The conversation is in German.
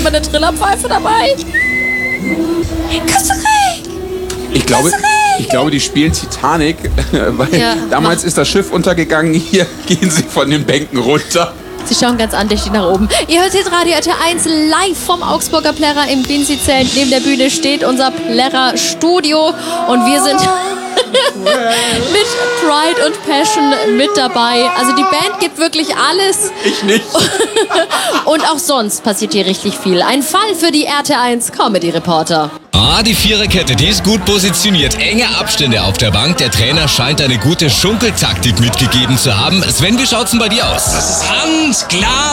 immer eine Trillerpfeife dabei? Ich glaube, die spielen Titanic, weil damals ist das Schiff untergegangen. Hier gehen sie von den Bänken runter. Sie schauen ganz andächtig nach oben. Ihr hört jetzt Radio RTL 1 live vom Augsburger Plärrer im Binzi-Zelt. Neben der Bühne steht unser Plärrer-Studio und wir sind mit Pride und Passion mit dabei. Also die Band gibt wirklich alles. Ich nicht. Und auch sonst passiert hier richtig viel. Ein Fall für die RTL 1 Comedy-Reporter. Die Viererkette, die ist gut positioniert. Enge Abstände auf der Bank. Der Trainer scheint eine gute Schunkeltaktik mitgegeben zu haben. Sven, wie schaut's denn bei dir aus? Das ist Hans, klar.